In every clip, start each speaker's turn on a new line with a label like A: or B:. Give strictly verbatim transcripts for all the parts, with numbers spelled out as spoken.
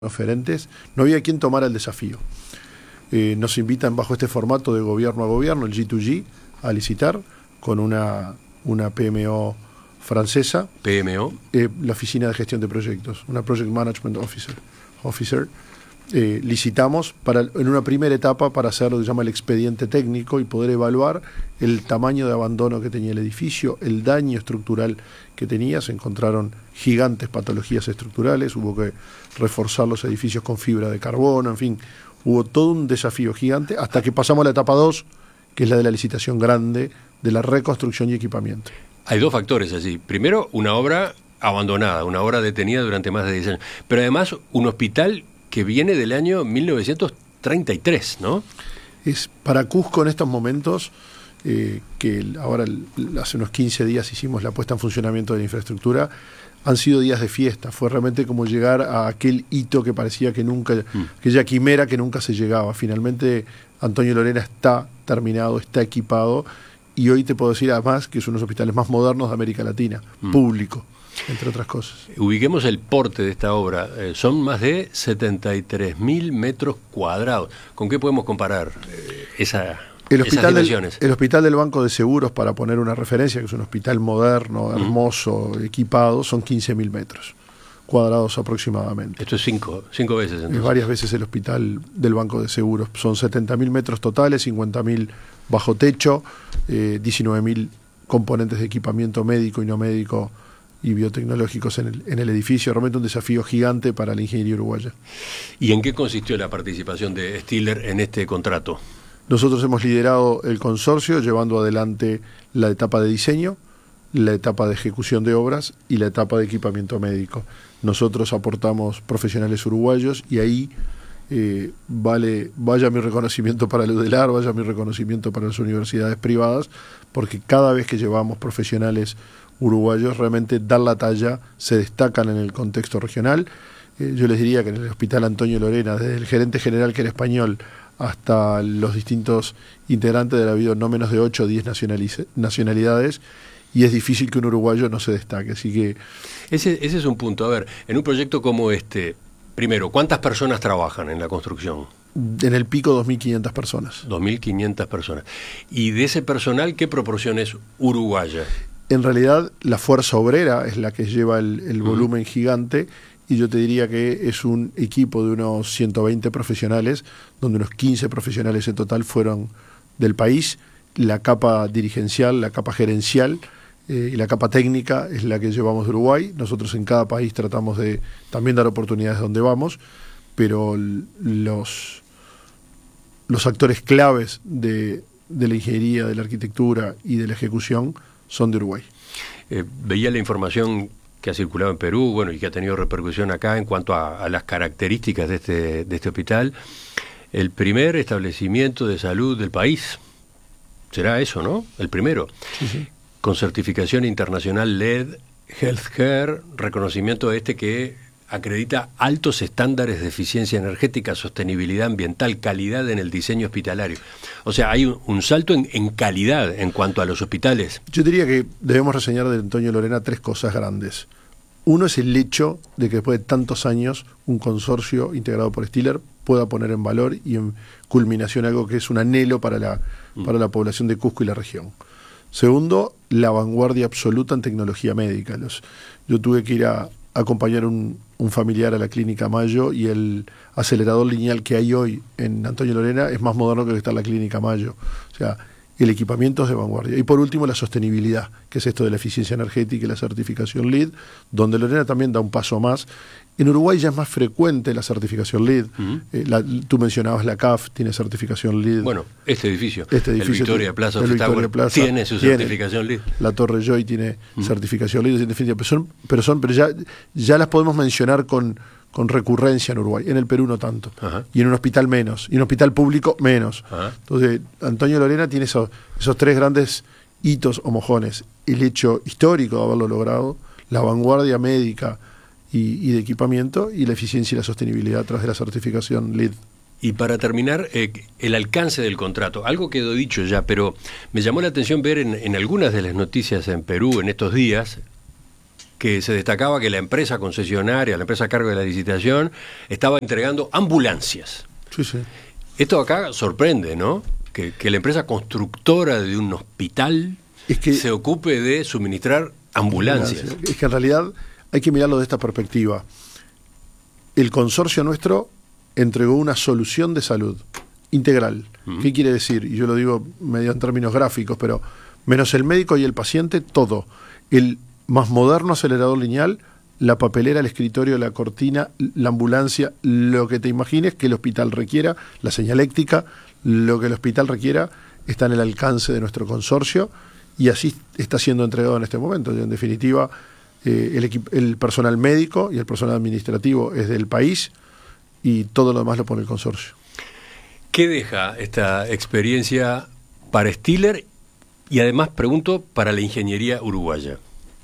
A: oferentes, no había quien tomara el desafío. Eh, nos invitan bajo este formato de gobierno a gobierno, el G dos G, a licitar con una, una P M O francesa.
B: P M O.
A: Eh, la Oficina de Gestión de Proyectos, una Project Management Officer. Officer. Eh, licitamos para, en una primera etapa para hacer lo que se llama el expediente técnico y poder evaluar el tamaño de abandono que tenía el edificio, el daño estructural que tenía. Se encontraron gigantes patologías estructurales, hubo que reforzar los edificios con fibra de carbono, en fin, hubo todo un desafío gigante hasta que pasamos a la etapa dos, que es la de la licitación grande, de la reconstrucción y equipamiento.
B: Hay dos factores allí. Primero, una obra abandonada, una obra detenida durante más de diez años, pero además un hospital que viene del año mil novecientos treinta y tres, ¿no?
A: Es para Cusco en estos momentos, eh, que ahora hace unos quince días hicimos la puesta en funcionamiento de la infraestructura, han sido días de fiesta. Fue realmente como llegar a aquel hito que parecía que nunca, mm. aquella quimera que nunca se llegaba. Finalmente Antonio Lorena está terminado, está equipado, y hoy te puedo decir además que es uno de los hospitales más modernos de América Latina, mm. público, entre otras cosas.
B: Ubiquemos el porte de esta obra. Eh, son más de setenta y tres mil metros cuadrados. ¿Con qué podemos comparar eh, esa,
A: el hospital
B: esas dimensiones?
A: Del, el Hospital del Banco de Seguros, para poner una referencia, que es un hospital moderno, hermoso, mm. equipado, son quince mil metros cuadrados aproximadamente.
B: Esto es cinco, cinco veces entonces.
A: Es varias veces el Hospital del Banco de Seguros. Son setenta mil metros totales, cincuenta mil bajo techo, eh, diecinueve mil componentes de equipamiento médico y no médico y biotecnológicos en el, en el edificio. Realmente un desafío gigante para la ingeniería uruguaya.
B: ¿Y en qué consistió la participación de Stiller en este contrato?
A: Nosotros hemos liderado el consorcio llevando adelante la etapa de diseño, la etapa de ejecución de obras y la etapa de equipamiento médico. Nosotros aportamos profesionales uruguayos y ahí eh, vale, vaya mi reconocimiento para el UDELAR, vaya mi reconocimiento para las universidades privadas, porque cada vez que llevamos profesionales uruguayos realmente dan la talla, se destacan en el contexto regional. Eh, yo les diría que en el Hospital Antonio Lorena, desde el gerente general, que era español, hasta los distintos integrantes de la habido no menos de ocho o diez nacionalidades, y es difícil que un uruguayo no se destaque. Así que
B: ese, ese es un punto. A ver, en un proyecto como este, primero, ¿cuántas personas trabajan en la construcción?
A: En el pico, dos mil quinientas personas.
B: dos mil quinientas personas. ¿Y de ese personal qué proporción es uruguaya?
A: En realidad, la fuerza obrera es la que lleva el, el volumen uh-huh. gigante, y yo te diría que es un equipo de unos ciento veinte profesionales, donde unos quince profesionales en total fueron del país. La capa dirigencial, la capa gerencial eh, y la capa técnica es la que llevamos de Uruguay. Nosotros en cada país tratamos de también dar oportunidades donde vamos, pero los, los actores claves de, de la ingeniería, de la arquitectura y de la ejecución son de Uruguay.
B: Eh, veía la información que ha circulado en Perú, bueno, y que ha tenido repercusión acá en cuanto a, a las características de este, de este hospital. El primer establecimiento de salud del país. Será eso, ¿no? El primero.
A: Sí, sí.
B: Con certificación internacional L E D, Healthcare, reconocimiento este que acredita altos estándares de eficiencia energética, sostenibilidad ambiental, calidad en el diseño hospitalario. O sea, hay un, un salto en, en calidad en cuanto a los hospitales.
A: Yo diría que debemos reseñar de Antonio Lorena tres cosas grandes. Uno es el hecho de que después de tantos años un consorcio integrado por Stiller pueda poner en valor y en culminación algo que es un anhelo para la, mm. para la población de Cusco y la región. Segundo, la vanguardia absoluta en tecnología médica. Los, yo tuve que ir a acompañar un, un familiar a la Clínica Mayo, y el acelerador lineal que hay hoy en Antonio Lorena es más moderno que el que está en la Clínica Mayo. O sea, el equipamiento es de vanguardia. Y por último, la sostenibilidad, que es esto de la eficiencia energética y la certificación L E D, donde Lorena también da un paso más. En Uruguay ya es más frecuente la certificación L E D. Uh-huh. eh, la, tú mencionabas la C A F, tiene certificación L E D.
B: Bueno, este edificio,
A: este edificio
B: el Victoria Plaza,
A: el Victoria Plaza
B: tiene su
A: tiene,
B: certificación L E D.
A: La Torre Joy tiene uh-huh. certificación L E D, en definitiva, pero, son, pero, son, pero ya, ya las podemos mencionar con, con recurrencia en Uruguay. En el Perú no tanto. Uh-huh. Y en un hospital menos. Y en un hospital público menos. Uh-huh. Entonces, Antonio Lorena tiene esos, esos tres grandes hitos o mojones. El hecho histórico de haberlo logrado, la vanguardia médica y, y de equipamiento, y la eficiencia y la sostenibilidad a través de la certificación L E D.
B: Y para terminar, eh, el alcance del contrato. Algo quedó dicho ya, pero me llamó la atención ver en, en algunas de las noticias en Perú en estos días que se destacaba que la empresa concesionaria, la empresa a cargo de la licitación, estaba entregando ambulancias.
A: Sí, sí.
B: Esto acá sorprende, ¿no? Que, que la empresa constructora de un hospital
A: es que,
B: se ocupe de suministrar ambulancias.
A: Es que en realidad hay que mirarlo de esta perspectiva. El consorcio nuestro entregó una solución de salud integral. Uh-huh. ¿Qué quiere decir? Y yo lo digo medio en términos gráficos, pero menos el médico y el paciente, todo. El más moderno acelerador lineal, la papelera, el escritorio, la cortina, la ambulancia, lo que te imagines que el hospital requiera, la señaléctica, lo que el hospital requiera, está en el alcance de nuestro consorcio y así está siendo entregado en este momento. En definitiva, eh, el, equip- el personal médico y el personal administrativo es del país y todo lo demás lo pone el consorcio.
B: ¿Qué deja esta experiencia para Stiller y además, pregunto, para la ingeniería uruguaya?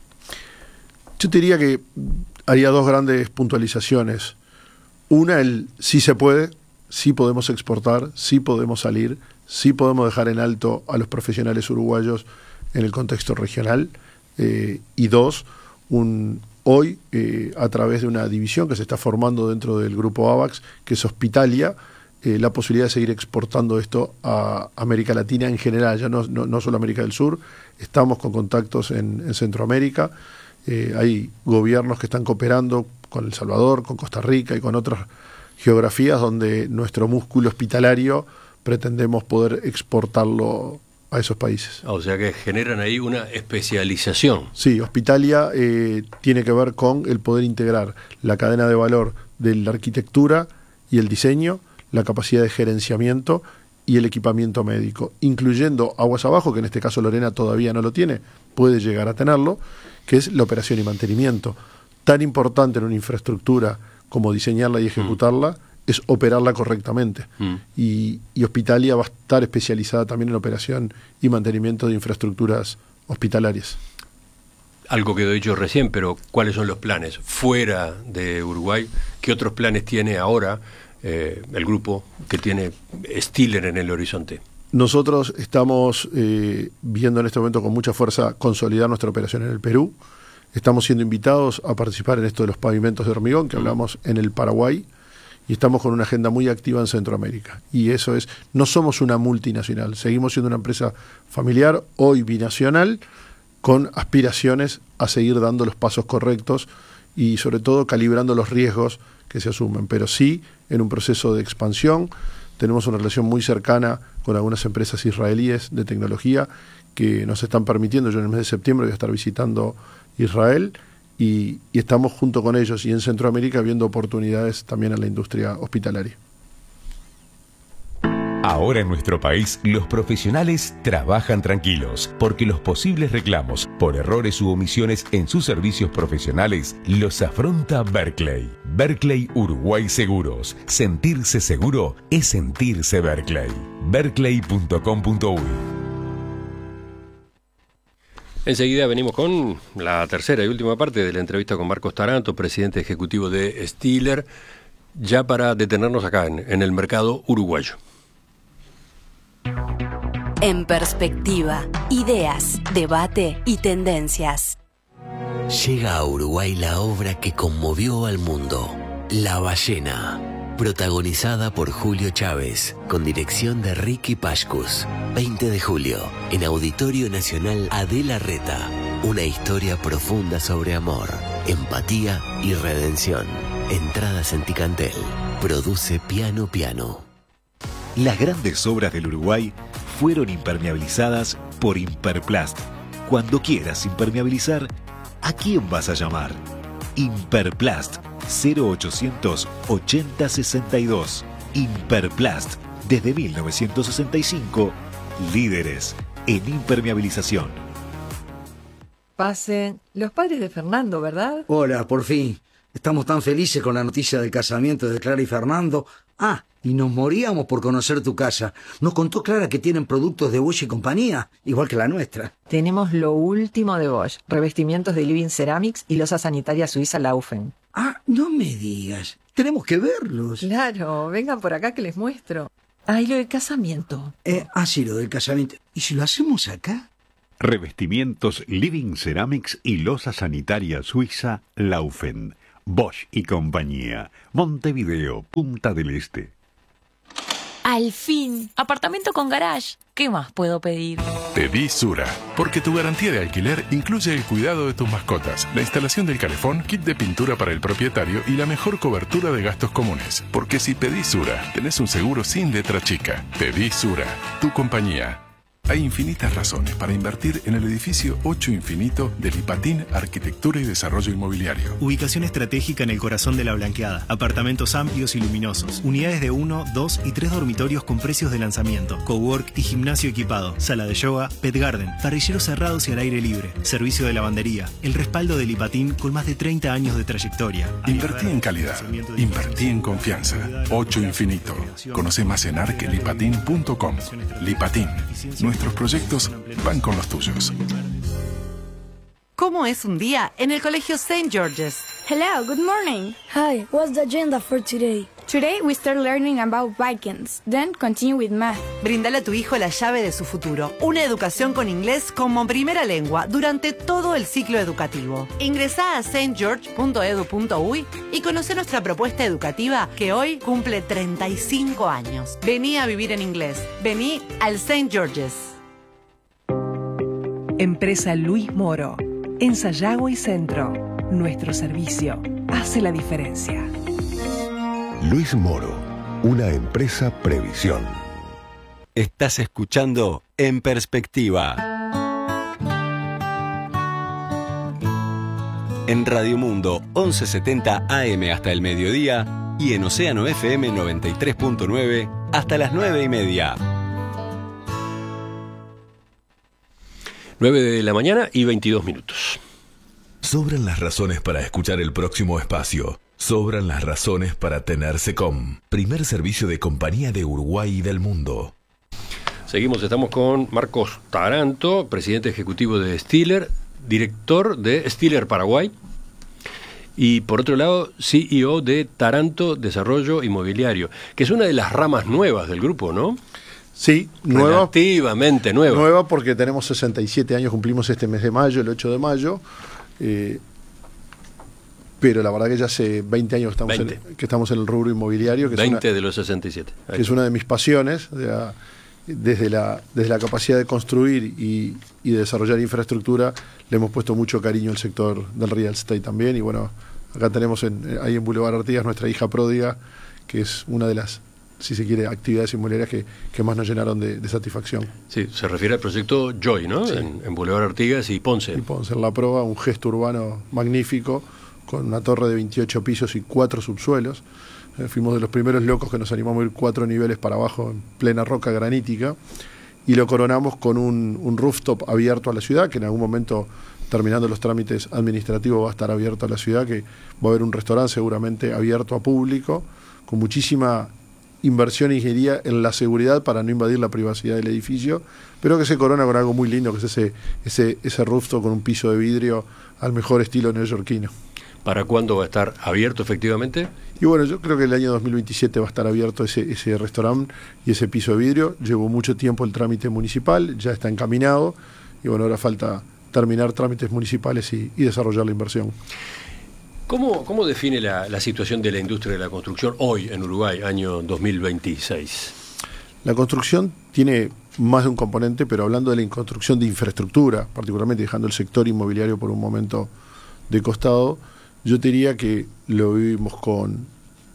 A: Yo te diría que haría dos grandes puntualizaciones. Una, el sí se puede, sí podemos exportar, sí podemos salir, sí podemos dejar en alto a los profesionales uruguayos en el contexto regional. Eh, y dos, un, hoy, eh, a través de una división que se está formando dentro del grupo AVAX, que es Hospitalia, eh, la posibilidad de seguir exportando esto a América Latina en general, ya no, no, no solo América del Sur. Estamos con contactos en, en Centroamérica. Eh, hay gobiernos que están cooperando con El Salvador, con Costa Rica y con otras geografías donde nuestro músculo hospitalario pretendemos poder exportarlo a esos países.
B: O sea que generan ahí una especialización.
A: Sí, Hospitalia eh, tiene que ver con el poder integrar la cadena de valor de la arquitectura y el diseño, la capacidad de gerenciamiento y el equipamiento médico, incluyendo aguas abajo, que en este caso Lorena todavía no lo tiene, puede llegar a tenerlo, que es la operación y mantenimiento. Tan importante en una infraestructura como diseñarla y ejecutarla, mm. es operarla correctamente. Mm. Y, y Hospitalia va a estar especializada también en operación y mantenimiento de infraestructuras hospitalarias.
B: Algo quedó dicho recién, pero ¿cuáles son los planes fuera de Uruguay? ¿Qué otros planes tiene ahora eh, el grupo que tiene Stiller en el horizonte?
A: Nosotros estamos eh, viendo en este momento con mucha fuerza consolidar nuestra operación en el Perú. Estamos siendo invitados a participar en esto de los pavimentos de hormigón que mm. hablamos en el Paraguay y estamos con una agenda muy activa en Centroamérica. Y eso es, no somos una multinacional, seguimos siendo una empresa familiar, hoy binacional, con aspiraciones a seguir dando los pasos correctos y sobre todo calibrando los riesgos que se asumen, pero sí en un proceso de expansión. Tenemos una relación muy cercana con algunas empresas israelíes de tecnología que nos están permitiendo, yo en el mes de septiembre voy a estar visitando Israel y, y estamos junto con ellos y en Centroamérica viendo oportunidades también en la industria hospitalaria.
C: Ahora en nuestro país, los profesionales trabajan tranquilos, porque los posibles reclamos por errores u omisiones en sus servicios profesionales los afronta Berkeley. Berkeley Uruguay Seguros. Sentirse seguro es sentirse Berkeley. berkeley punto com punto uy.
B: Enseguida venimos con la tercera y última parte de la entrevista con Marcos Taranto, presidente ejecutivo de Stiller, ya para detenernos acá en, en el mercado uruguayo.
D: En perspectiva, ideas, debate y tendencias.
E: Llega a Uruguay la obra que conmovió al mundo, La Ballena, protagonizada por Julio Chávez, con dirección de Ricky Pashkus. veinte de julio, en Auditorio Nacional Adela Reta, una historia profunda sobre amor, empatía y redención. Entradas en Ticantel. Produce Piano Piano.
F: Las grandes obras del Uruguay fueron impermeabilizadas por Imperplast. Cuando quieras impermeabilizar, ¿a quién vas a llamar? Imperplast cero ochocientos ochenta sesenta y dos. Imperplast, desde mil novecientos sesenta y cinco, líderes en impermeabilización.
G: Pasen. Los padres de Fernando, ¿verdad?
H: Hola, por fin. Estamos tan felices con la noticia del casamiento de Clara y Fernando. Ah, y nos moríamos por conocer tu casa. Nos contó Clara que tienen productos de Bosch y compañía, igual que la nuestra.
G: Tenemos lo último de Bosch, revestimientos de Living Ceramics y losa sanitaria suiza Laufen.
H: Ah, no me digas. Tenemos que verlos.
G: Claro, vengan por acá que les muestro. Ah, y lo del casamiento.
H: Eh, ah, sí, lo del casamiento. ¿Y si lo hacemos acá?
F: Revestimientos Living Ceramics y losa sanitaria suiza Laufen. Bosch y compañía. Montevideo, Punta del Este.
I: Al fin, apartamento con garage. ¿Qué más puedo pedir?
J: Pedí Sura, porque tu garantía de alquiler incluye el cuidado de tus mascotas, la instalación del calefón, kit de pintura para el propietario y la mejor cobertura de gastos comunes. Porque si pedís Sura, tenés un seguro sin letra chica. Pedí Sura, tu compañía. Hay infinitas razones para invertir en el edificio ocho Infinito de Lipatín Arquitectura y Desarrollo Inmobiliario.
K: Ubicación estratégica en el corazón de la Blanqueada. Apartamentos amplios y luminosos. Unidades de uno, dos y tres dormitorios con precios de lanzamiento. Cowork y gimnasio equipado. Sala de yoga, pet garden. Parrilleros cerrados y al aire libre. Servicio de lavandería. El respaldo de Lipatín con más de treinta años de trayectoria.
J: Invertí en calidad. Invertí en confianza. ocho Infinito. Conoce más en arquelipatín punto com. Lipatín. Nuestros proyectos van con los tuyos.
L: ¿Cómo es un día en el colegio Saint George's?
M: Hello, good morning. Hi, what's the agenda for today? Today we start learning about Vikings, then continue with math.
L: Brindale a tu hijo la llave de su futuro, una educación con inglés como primera lengua durante todo el ciclo educativo. Ingresá a saint george punto edu punto uy y conoce nuestra propuesta educativa que hoy cumple treinta y cinco años. Vení a vivir en inglés. Vení al Saint George's.
N: Empresa Luis Moro, en Sayago y Centro. Nuestro servicio hace la diferencia.
C: Luis Moro, una empresa Previsión.
E: Estás escuchando En Perspectiva. En Radio Mundo once setenta A M hasta el mediodía y en Océano F M noventa y tres punto nueve hasta las nueve y media.
B: nueve de la mañana y veintidós minutos.
C: Sobran las razones para escuchar el próximo espacio. Sobran las razones para tener SECOM, primer servicio de compañía de Uruguay y del mundo.
B: Seguimos, estamos con Marcos Taranto, presidente ejecutivo de Stiller, director de Stiller Paraguay y por otro lado C E O de Taranto Desarrollo Inmobiliario, que es una de las ramas nuevas del grupo, ¿no?
A: Sí, nueva.
B: Relativamente nueva.
A: Nueva porque tenemos sesenta y siete años, cumplimos este mes de mayo, el ocho de mayo. Eh, pero la verdad que ya hace veinte años que estamos, en, que estamos en el rubro inmobiliario. Que
B: veinte
A: es una,
B: de los sesenta y siete.
A: Que es una de mis pasiones, de la, desde, la, desde la capacidad de construir y, y de desarrollar infraestructura, le hemos puesto mucho cariño al sector del real estate también. Y bueno, acá tenemos en, ahí en Boulevard Artigas nuestra hija pródiga, que es una de las, si se quiere, actividades inmobiliarias que, que más nos llenaron de, de satisfacción.
B: Sí, se refiere al proyecto Joy, ¿no? Sí. En, en Boulevard Artigas y Ponce.
A: Y Ponce, en La Proa, un gesto urbano magnífico, con una torre de veintiocho pisos y cuatro subsuelos. Eh, fuimos de los primeros locos que nos animamos a ir cuatro niveles para abajo en plena roca granítica, y lo coronamos con un, un rooftop abierto a la ciudad, que en algún momento, terminando los trámites administrativos, va a estar abierto a la ciudad, que va a haber un restaurante seguramente abierto a público, con muchísima inversión e ingeniería en la seguridad para no invadir la privacidad del edificio, pero que se corona con algo muy lindo, que es ese, ese, ese rooftop con un piso de vidrio al mejor estilo neoyorquino.
B: ¿Para cuándo va a estar abierto efectivamente?
A: Y bueno, yo creo que el año dos mil veintisiete va a estar abierto ese, ese restaurante y ese piso de vidrio. Llevó mucho tiempo el trámite municipal, ya está encaminado, y bueno, ahora falta terminar trámites municipales y, y desarrollar la inversión.
B: ¿Cómo, cómo define la, la situación de la industria de la construcción hoy en Uruguay, año dos mil veintiséis?
A: La construcción tiene más de un componente, pero hablando de la construcción de infraestructura, particularmente dejando el sector inmobiliario por un momento de costado, yo te diría que lo vivimos con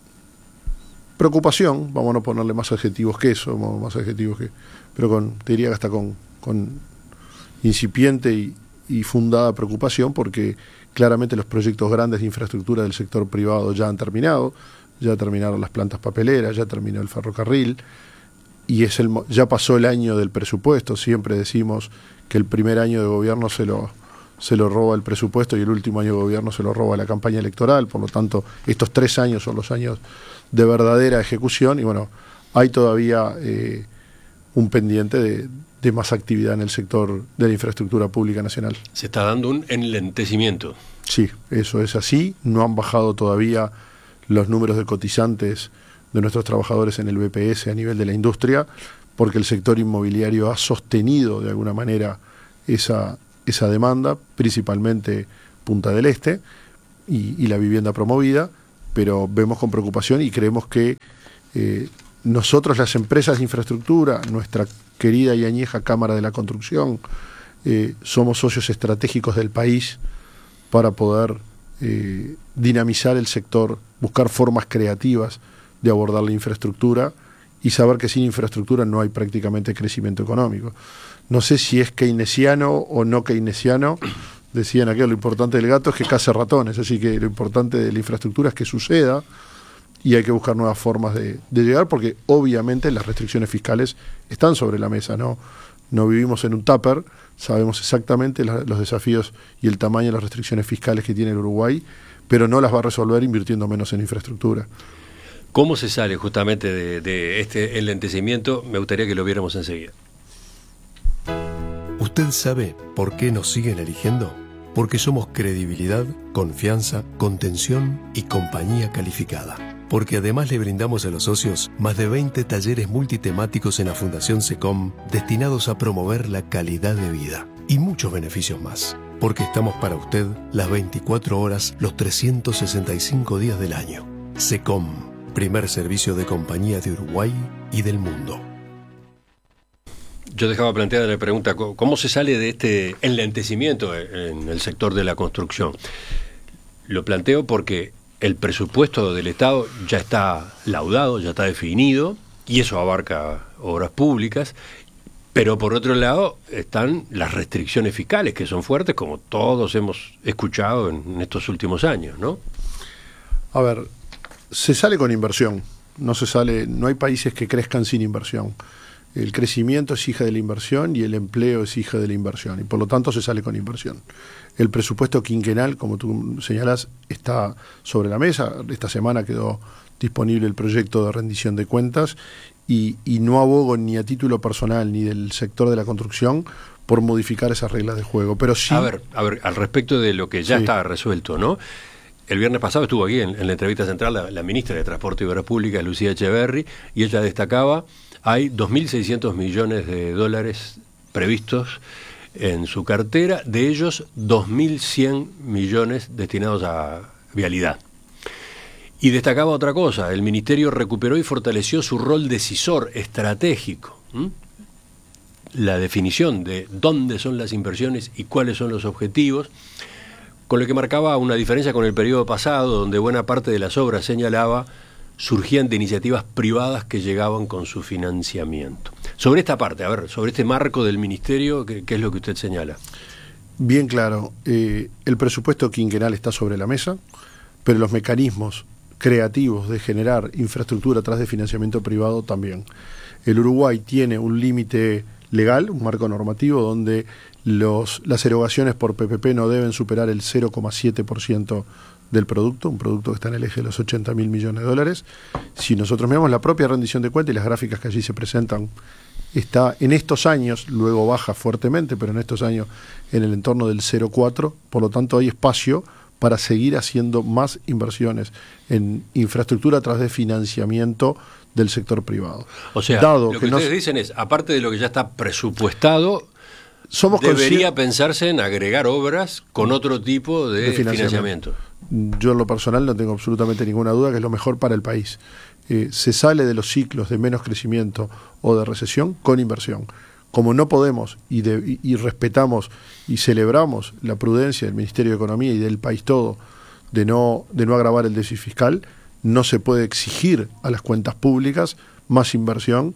A: preocupación, vamos a no ponerle más adjetivos que eso, más adjetivos que, pero con, te diría que hasta con, con incipiente y, y fundada preocupación, porque claramente los proyectos grandes de infraestructura del sector privado ya han terminado, ya terminaron las plantas papeleras, ya terminó el ferrocarril, y es el, ya pasó el año del presupuesto. Siempre decimos que el primer año de gobierno se lo, se lo roba el presupuesto y el último año de gobierno se lo roba la campaña electoral, por lo tanto estos tres años son los años de verdadera ejecución, y bueno, hay todavía eh, un pendiente de, de más actividad en el sector de la infraestructura pública nacional.
B: Se está dando un enlentecimiento.
A: Sí, eso es así, no han bajado todavía los números de cotizantes de nuestros trabajadores en el B P S a nivel de la industria, porque el sector inmobiliario ha sostenido de alguna manera esa, esa demanda, principalmente Punta del Este y, y la vivienda promovida, pero vemos con preocupación y creemos que eh, nosotros, las empresas de infraestructura, nuestra querida y añeja Cámara de la Construcción, eh, somos socios estratégicos del país para poder eh, dinamizar el sector, buscar formas creativas de abordar la infraestructura y saber que sin infraestructura no hay prácticamente crecimiento económico. No sé si es keynesiano o no keynesiano. Decían aquello, lo importante del gato es que case ratones, así que lo importante de la infraestructura es que suceda y hay que buscar nuevas formas de, de llegar, porque obviamente las restricciones fiscales están sobre la mesa, ¿no? No vivimos en un tupper, sabemos exactamente la, los desafíos y el tamaño de las restricciones fiscales que tiene el Uruguay, pero no las va a resolver invirtiendo menos en infraestructura.
B: ¿Cómo se sale justamente de, de este enlentecimiento? Me gustaría que lo viéramos enseguida.
O: ¿Usted sabe por qué nos siguen eligiendo? Porque somos credibilidad, confianza, contención y compañía calificada. Porque además le brindamos a los socios más de veinte talleres multitemáticos en la Fundación SECOM destinados a promover la calidad de vida y muchos beneficios más. Porque estamos para usted las veinticuatro horas, los trescientos sesenta y cinco días del año. SECOM, primer servicio de compañía de Uruguay y del mundo.
B: Yo dejaba planteada la pregunta, ¿cómo se sale de este enlentecimiento en el sector de la construcción? Lo planteo porque el presupuesto del Estado ya está laudado, ya está definido, y eso abarca obras públicas, pero por otro lado están las restricciones fiscales, que son fuertes, como todos hemos escuchado en estos últimos años, ¿no?
A: A ver, se sale con inversión, no se sale, no hay países que crezcan sin inversión. El crecimiento es hija de la inversión y el empleo es hija de la inversión, y por lo tanto se sale con inversión. El presupuesto quinquenal, como tú señalás, está sobre la mesa. Esta semana quedó disponible el proyecto de rendición de cuentas y, y no abogo ni a título personal ni del sector de la construcción por modificar esas reglas de juego. Pero sí.
B: A ver, a ver, al respecto de lo que ya sí está resuelto, ¿no? El viernes pasado estuvo aquí en, en la entrevista central la, la ministra de Transporte y Obras Públicas, Lucía Echeverri, y ella destacaba: hay dos mil seiscientos millones de dólares previstos en su cartera, de ellos dos mil cien millones destinados a vialidad. Y destacaba otra cosa: el Ministerio recuperó y fortaleció su rol decisor estratégico. ¿Mm? La definición de dónde son las inversiones y cuáles son los objetivos, con lo que marcaba una diferencia con el periodo pasado, donde buena parte de las obras, señalaba, surgían de iniciativas privadas que llegaban con su financiamiento. Sobre esta parte, a ver, sobre este marco del Ministerio, ¿qué, qué es lo que usted señala?
A: Bien claro, eh, el presupuesto quinquenal está sobre la mesa, pero los mecanismos creativos de generar infraestructura a través de financiamiento privado también. El Uruguay tiene un límite legal, un marco normativo, donde los, las erogaciones por P P P no deben superar el cero coma siete por ciento del producto, un producto que está en el eje de los ochenta mil millones de dólares. Si nosotros miramos la propia rendición de cuentas y las gráficas que allí se presentan, está en estos años, luego baja fuertemente, pero en estos años en el entorno del cero coma cuatro, por lo tanto hay espacio para seguir haciendo más inversiones en infraestructura a través de financiamiento del sector privado.
B: O sea, Dado lo que, que ustedes no... dicen es, aparte de lo que ya está presupuestado, Somos debería pensarse en agregar obras con otro tipo de, de financiamiento.
A: financiamiento. Yo en lo personal no tengo absolutamente ninguna duda que es lo mejor para el país. Eh, se sale de los ciclos de menos crecimiento o de recesión con inversión. Como no podemos y, de, y, y respetamos y celebramos la prudencia del Ministerio de Economía y del país todo de no, de no agravar el déficit fiscal, no se puede exigir a las cuentas públicas más inversión,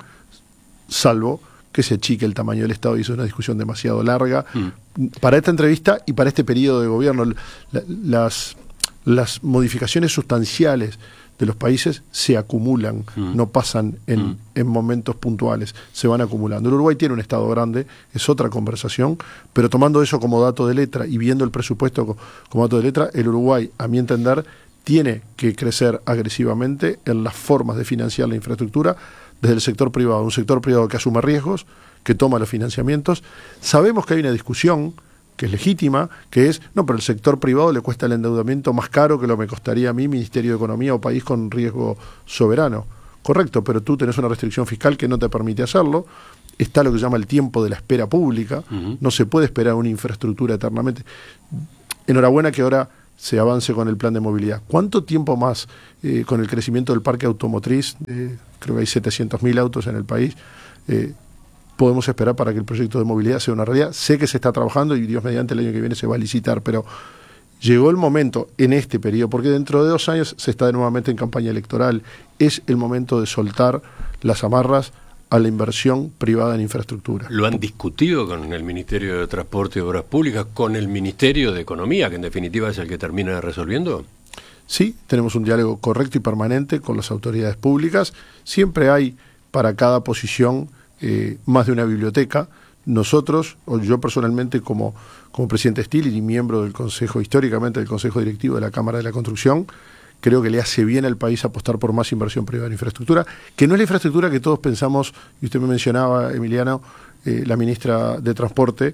A: salvo que se achique el tamaño del Estado, y eso es una discusión demasiado larga mm. para esta entrevista y para este periodo de gobierno. La, las, las modificaciones sustanciales de los países se acumulan, mm. no pasan en, mm. en momentos puntuales, se van acumulando. El Uruguay tiene un Estado grande, es otra conversación, pero tomando eso como dato de letra y viendo el presupuesto como, como dato de letra, el Uruguay, a mi entender, tiene que crecer agresivamente en las formas de financiar la infraestructura desde el sector privado, un sector privado que asume riesgos, que toma los financiamientos. Sabemos que hay una discusión que es legítima, que es, no, pero el sector privado le cuesta el endeudamiento más caro que lo que me costaría a mí, Ministerio de Economía o país con riesgo soberano. correcto, pero tú tenés una restricción fiscal que no te permite hacerlo. Está lo que se llama el tiempo de la espera pública. Uh-huh. No se puede esperar una infraestructura eternamente. Enhorabuena que ahora se avance con el plan de movilidad. ¿Cuánto tiempo más eh, con el crecimiento del parque automotriz? Eh, creo que hay setecientos mil autos en el país. Eh, podemos esperar para que el proyecto de movilidad sea una realidad. Sé que se está trabajando y Dios mediante el año que viene se va a licitar, pero llegó el momento en este periodo, porque dentro de dos años se está nuevamente en campaña electoral. Es el momento de soltar las amarras a la inversión privada en infraestructura.
B: ¿Lo han discutido con el Ministerio de Transporte y Obras Públicas, con el Ministerio de Economía, que en definitiva es el que termina resolviendo?
A: Sí, tenemos un diálogo correcto y permanente con las autoridades públicas. Siempre hay para cada posición eh, más de una biblioteca. Nosotros, o yo personalmente como, como presidente Steel y miembro del Consejo, históricamente del Consejo Directivo de la Cámara de la Construcción, creo que le hace bien al país apostar por más inversión privada en infraestructura, que no es la infraestructura que todos pensamos, y usted me mencionaba, Emiliano, eh, la ministra de Transporte.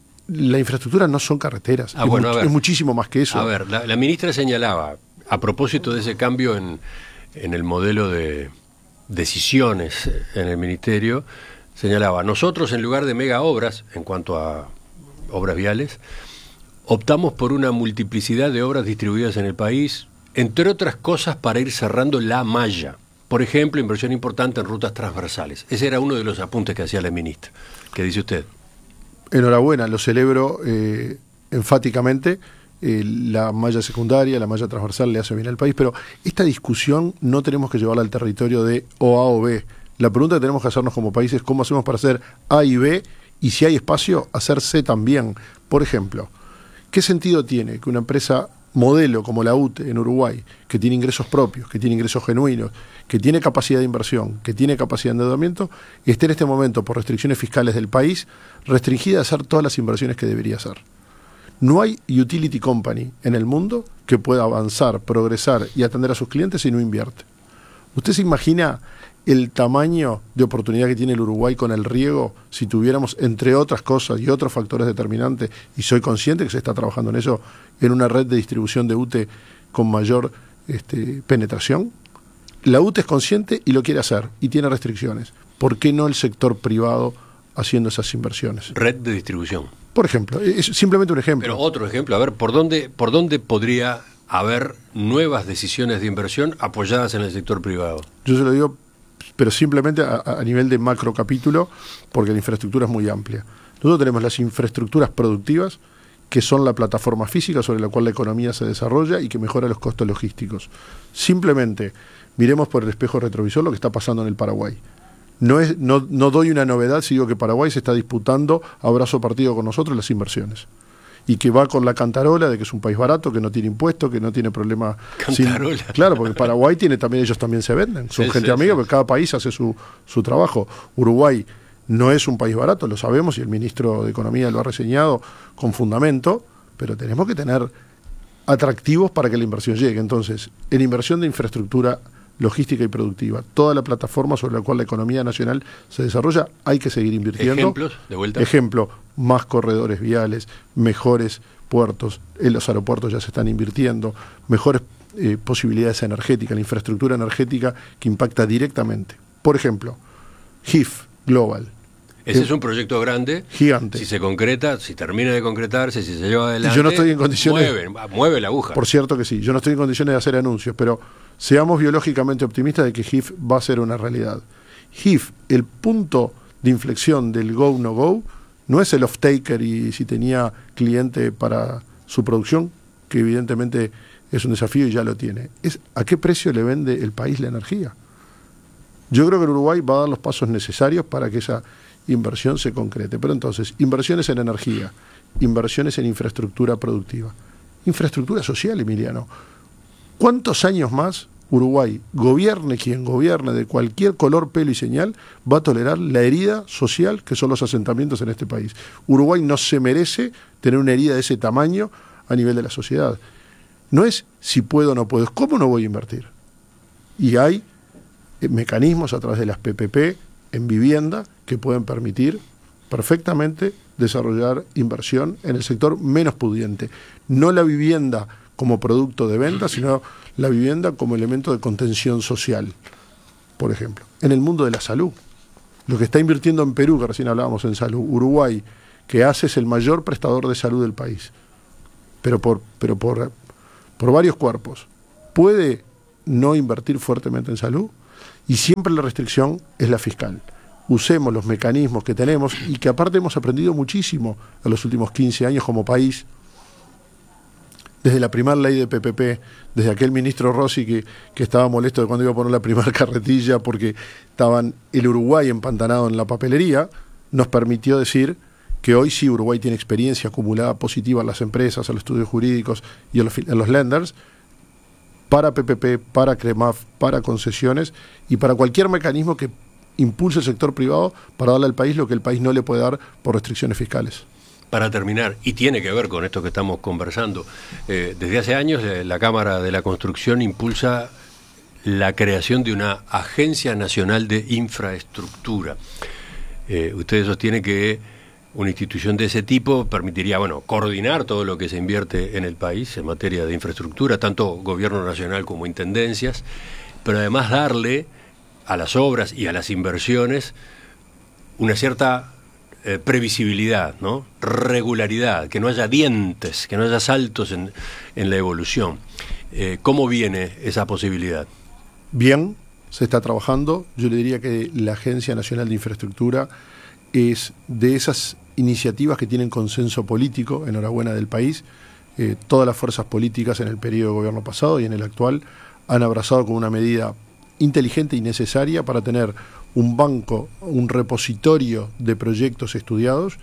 A: La infraestructura no son carreteras,
B: ah,
A: es,
B: bueno,
A: mu- es muchísimo más que eso.
B: A ver, la, la ministra señalaba, a propósito de ese cambio en, en el modelo de decisiones en el Ministerio, señalaba, nosotros en lugar de mega obras, en cuanto a obras viales, optamos por una multiplicidad de obras distribuidas en el país, entre otras cosas para ir cerrando la malla. Por ejemplo, inversión importante en rutas transversales. Ese era uno de los apuntes que hacía la ministra. ¿Qué dice usted?
A: Enhorabuena, lo celebro eh, enfáticamente. Eh, la malla secundaria, la malla transversal le hace bien al país, pero esta discusión no tenemos que llevarla al territorio de o A o B. La pregunta que tenemos que hacernos como país es cómo hacemos para hacer A y B, y si hay espacio, hacer C también. Por ejemplo, ¿qué sentido tiene que una empresa modelo como la U T E en Uruguay, que tiene ingresos propios, que tiene ingresos genuinos, que tiene capacidad de inversión, que tiene capacidad de endeudamiento, esté en este momento por restricciones fiscales del país restringida a hacer todas las inversiones que debería hacer? No hay utility company en el mundo que pueda avanzar, progresar y atender a sus clientes si no invierte. ¿Usted se imagina el tamaño de oportunidad que tiene el Uruguay con el riego si tuviéramos, entre otras cosas y otros factores determinantes, y soy consciente que se está trabajando en eso, en una red de distribución de U T E con mayor este, penetración? La U T E es consciente y lo quiere hacer, y tiene restricciones. ¿Por qué no el sector privado haciendo esas inversiones?
B: Red de distribución.
A: Por ejemplo, es simplemente un ejemplo.
B: Pero otro ejemplo, a ver, ¿por dónde, por dónde podría haber nuevas decisiones de inversión apoyadas en el sector privado?
A: Yo se lo digo, pero simplemente a, a nivel de macro capítulo, porque la infraestructura es muy amplia. Nosotros tenemos las infraestructuras productivas, que son la plataforma física sobre la cual la economía se desarrolla y que mejora los costos logísticos. Simplemente miremos por el espejo retrovisor lo que está pasando en el Paraguay. No, es, no, no doy una novedad si digo que Paraguay se está disputando a brazo partido con nosotros las inversiones. Y que va con la cantarola de que es un país barato, que no tiene impuestos, que no tiene problema.
B: Cantarola.
A: Sin, claro, porque Paraguay tiene también, ellos también se venden. Son sí, gente sí, amiga, sí. Porque cada país hace su, su trabajo. Uruguay no es un país barato, lo sabemos, y el ministro de Economía lo ha reseñado con fundamento, pero tenemos que tener atractivos para que la inversión llegue. Entonces, en inversión de infraestructura logística y productiva, toda la plataforma sobre la cual la economía nacional se desarrolla, hay que seguir invirtiendo.
B: ¿Ejemplos? De vuelta.
A: Ejemplo, más corredores viales, mejores puertos, en los aeropuertos ya se están invirtiendo, mejores eh, posibilidades energéticas, la infraestructura energética que impacta directamente. Por ejemplo, G I F Global.
B: Ese es un proyecto grande,
A: gigante.
B: Si se concreta, si termina de concretarse, si se lleva adelante,
A: y yo no estoy en condiciones,
B: mueve, mueve la aguja.
A: Por cierto que sí, yo no estoy en condiciones de hacer anuncios, pero seamos biológicamente optimistas de que G I F va a ser una realidad. G I F, el punto de inflexión del go, no go, no es el off-taker y si tenía cliente para su producción, que evidentemente es un desafío y ya lo tiene. Es a qué precio le vende el país la energía. Yo creo que el Uruguay va a dar los pasos necesarios para que esa inversión se concrete. Pero entonces, inversiones en energía, inversiones en infraestructura productiva, infraestructura social, Emiliano. ¿Cuántos años más Uruguay, gobierne quien gobierne, de cualquier color, pelo y señal, va a tolerar la herida social que son los asentamientos en este país? Uruguay no se merece tener una herida de ese tamaño a nivel de la sociedad. No es si puedo o no puedo, es cómo no voy a invertir. Y hay mecanismos a través de las P P P en vivienda que pueden permitir perfectamente desarrollar inversión en el sector menos pudiente. No la vivienda como producto de venta, sino la vivienda como elemento de contención social. por ejemplo. En el mundo de la salud, lo que está invirtiendo en Perú, que recién hablábamos en salud, Uruguay, que hace es el mayor prestador de salud del país, pero por, pero por, por varios cuerpos. ¿Puede no invertir fuertemente en salud? Y siempre la restricción es la fiscal. Usemos los mecanismos que tenemos y que aparte hemos aprendido muchísimo en los últimos quince años como país, desde la primera ley de P P P, desde aquel ministro Rossi que, que estaba molesto de cuando iba a poner la primera carretilla porque estaban el Uruguay empantanado en la papelería, nos permitió decir que hoy sí Uruguay tiene experiencia acumulada positiva en las empresas, en los estudios jurídicos y en los, en los lenders, para P P P, para CREMAF, para concesiones y para cualquier mecanismo que impulse el sector privado para darle al país lo que el país no le puede dar por restricciones fiscales.
B: Para terminar, y tiene que ver con esto que estamos conversando, eh, desde hace años eh, la Cámara de la Construcción impulsa la creación de una Agencia Nacional de Infraestructura. Eh, ustedes sostienen que una institución de ese tipo permitiría, bueno, coordinar todo lo que se invierte en el país en materia de infraestructura, tanto gobierno nacional como intendencias, pero además darle a las obras y a las inversiones una cierta eh, previsibilidad, ¿no? Regularidad, que no haya dientes, que no haya saltos en, en la evolución. Eh, ¿Cómo viene esa posibilidad?
A: Bien, se está trabajando. Yo le diría que la Agencia Nacional de Infraestructura es de esas iniciativas que tienen consenso político, enhorabuena del país. Eh, todas las fuerzas políticas en el periodo de gobierno pasado y en el actual han abrazado como una medida inteligente y necesaria para tener un banco, un repositorio de proyectos estudiados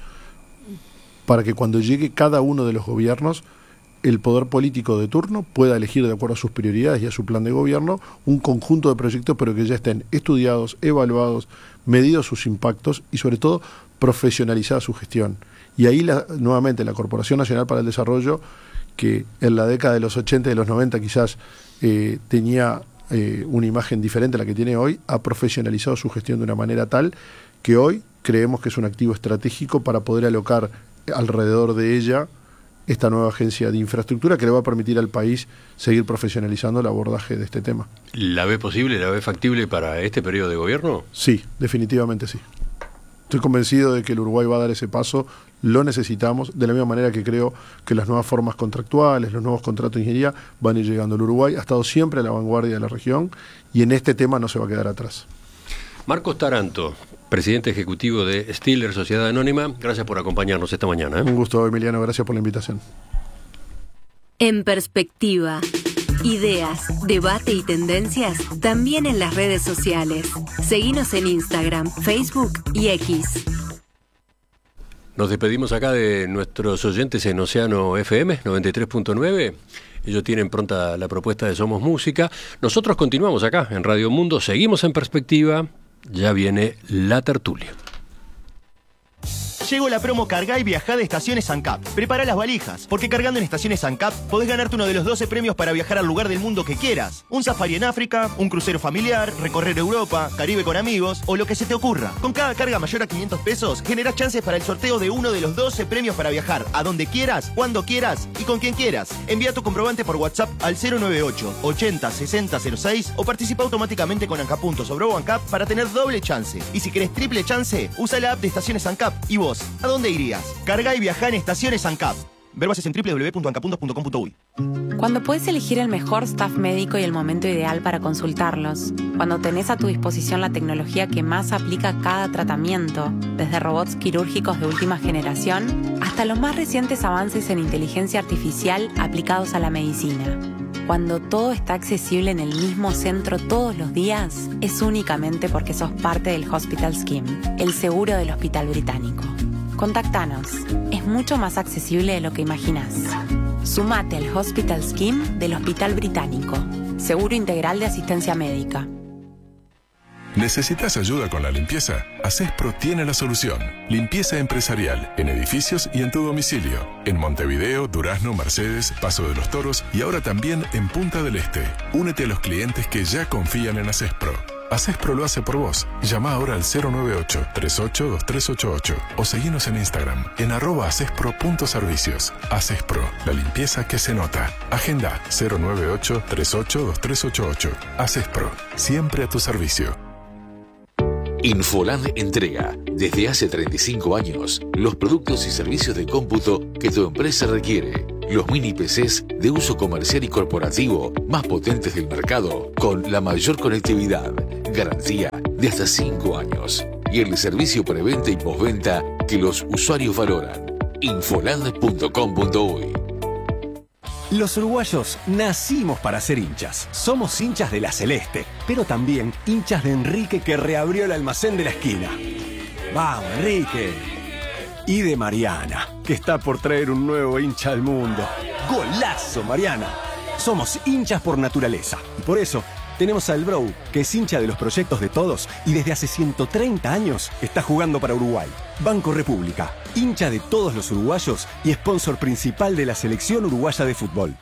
A: para que cuando llegue cada uno de los gobiernos el poder político de turno pueda elegir de acuerdo a sus prioridades y a su plan de gobierno un conjunto de proyectos pero que ya estén estudiados, evaluados, medidos sus impactos y sobre todo profesionalizada su gestión. Y ahí la, nuevamente la Corporación Nacional para el Desarrollo, que en la década de los ochenta y de los noventa quizás eh, tenía Eh, una imagen diferente a la que tiene hoy, ha profesionalizado su gestión de una manera tal que hoy creemos que es un activo estratégico para poder alocar alrededor de ella esta nueva agencia de infraestructura que le va a permitir al país seguir profesionalizando el abordaje de este tema.
B: ¿La ve posible, la ve factible para este periodo de gobierno?
A: Sí, definitivamente sí. Estoy convencido de que el Uruguay va a dar ese paso, lo necesitamos, de la misma manera que creo que las nuevas formas contractuales, los nuevos contratos de ingeniería van a ir llegando. El Uruguay ha estado siempre a la vanguardia de la región y en este tema no se va a quedar atrás.
B: Marcos Taranto, presidente ejecutivo de Stiller Sociedad Anónima, gracias por acompañarnos esta mañana. ¿eh?
A: Un gusto, Emiliano, gracias por la invitación.
D: En Perspectiva. Ideas, debate y tendencias también en las redes sociales. Seguinos en Instagram, Facebook y X.
B: Nos despedimos acá de nuestros oyentes en Océano F M noventa y tres punto nueve. Ellos tienen pronta la propuesta de Somos Música. Nosotros continuamos acá en Radio Mundo, seguimos en Perspectiva. Ya viene la tertulia.
P: Llegó la promo Cargá y Viajá de Estaciones ANCAP. Prepara las valijas, porque cargando en Estaciones ANCAP podés ganarte uno de los doce premios para viajar al lugar del mundo que quieras. Un safari en África, un crucero familiar, recorrer Europa, Caribe con amigos o lo que se te ocurra. Con cada carga mayor a quinientos pesos, generás chances para el sorteo de uno de los doce premios para viajar a donde quieras, cuando quieras y con quien quieras. Envía tu comprobante por WhatsApp al cero noventa y ocho, ochenta, sesenta cero seis o participa automáticamente con ANCAP puntos o Brobo ANCAP para tener doble chance. Y si querés triple chance, usa la app de Estaciones ANCAP. ¿Y vos? ¿A dónde irías? Carga y viajá en Estaciones ANCAP. Ver bases en doble u doble u doble u punto ancapuntos punto com punto uy.
I: Cuando puedes elegir el mejor staff médico y el momento ideal para consultarlos. Cuando tenés a tu disposición la tecnología que más aplica a cada tratamiento, desde robots quirúrgicos de última generación hasta los más recientes avances en inteligencia artificial aplicados a la medicina. Cuando todo está accesible en el mismo centro todos los días, es únicamente porque sos parte del Hospital Scheme, el seguro del Hospital Británico. Contactanos. Es mucho más accesible de lo que imaginás. Sumate al Hospital Scheme del Hospital Británico. Seguro integral de asistencia médica.
J: ¿Necesitas ayuda con la limpieza? Acespro tiene la solución. Limpieza empresarial en edificios y en tu domicilio. En Montevideo, Durazno, Mercedes, Paso de los Toros y ahora también en Punta del Este. Únete a los clientes que ya confían en Acespro. Acespro lo hace por vos. Llama ahora al cero noventa y ocho, treinta y ocho, veintitrés ochenta y ocho o seguinos en Instagram en arroba acespro.servicios. Acespro, la limpieza que se nota. Agenda cero noventa y ocho, treinta y ocho, veintitrés ochenta y ocho. Acespro, siempre a tu servicio.
Q: Infoland entrega, desde hace treinta y cinco años, los productos y servicios de cómputo que tu empresa requiere. Los mini P Cs de uso comercial y corporativo más potentes del mercado, con la mayor conectividad, garantía de hasta cinco años y el servicio preventa y postventa que los usuarios valoran. Infoland punto com punto uy.
R: Los uruguayos nacimos para ser hinchas. Somos hinchas de la Celeste, pero también hinchas de Enrique, que reabrió el almacén de la esquina. ¡Vamos, Enrique! Y de Mariana, que está por traer un nuevo hincha al mundo. ¡Golazo, Mariana! Somos hinchas por naturaleza. Y por eso tenemos al Bro, que es hincha de los proyectos de todos y desde hace ciento treinta años está jugando para Uruguay. Banco República, hincha de todos los uruguayos y sponsor principal de la selección uruguaya de fútbol.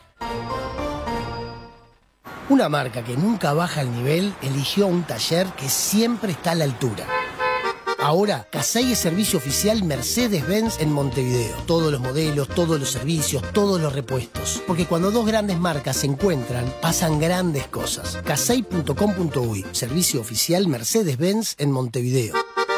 S: Una marca que nunca baja el nivel eligió un taller que siempre está a la altura. Ahora, Casey es servicio oficial Mercedes-Benz en Montevideo. Todos los modelos, todos los servicios, todos los repuestos. Porque cuando dos grandes marcas se encuentran, pasan grandes cosas. Casey punto com punto uy, servicio oficial Mercedes-Benz en Montevideo.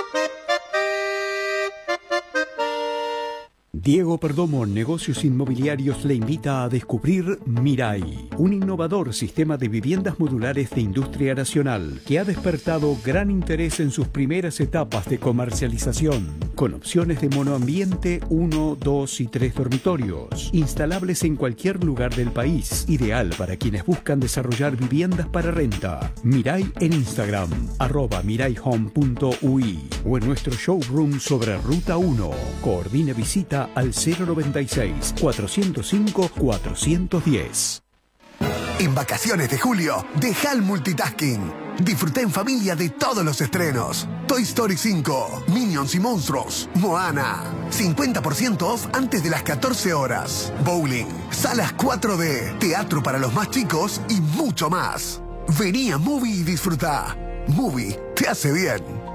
T: Diego Perdomo, Negocios Inmobiliarios, le invita a descubrir Mirai, un innovador sistema de viviendas modulares de industria nacional que ha despertado gran interés en sus primeras etapas de comercialización, con opciones de monoambiente uno, dos y tres dormitorios, instalables en cualquier lugar del país, ideal para quienes buscan desarrollar viviendas para renta. Mirai en Instagram, arroba mirayhome punto uy, o en nuestro showroom sobre Ruta uno. Coordine visita al cero noventa y seis, cuatrocientos cinco, cuatrocientos diez.
U: En vacaciones de julio, deja el multitasking. Disfruta en familia de todos los estrenos. Toy Story cinco, Minions y Monstruos, Moana. cincuenta por ciento off antes de las catorce horas. Bowling, salas cuatro D, teatro para los más chicos y mucho más. Vení a Movie y disfruta. Movie te hace bien.